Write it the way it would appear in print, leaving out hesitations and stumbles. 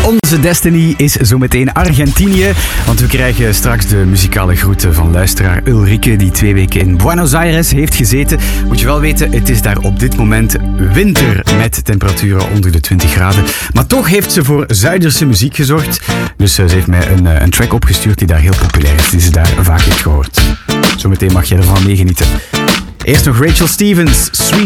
Onze destiny is zometeen Argentinië, want we krijgen straks de muzikale groeten van luisteraar Ulrike, die 2 weken in Buenos Aires heeft gezeten. Moet je wel weten, het is daar op dit moment winter met temperaturen onder de 20 graden. Maar toch heeft ze voor Zuiderse muziek gezorgd. Dus ze heeft mij een track opgestuurd die daar heel populair is, die ze daar vaak heeft gehoord. Zometeen mag je ervan meegenieten. Eerst nog Rachel Stevens, Sweet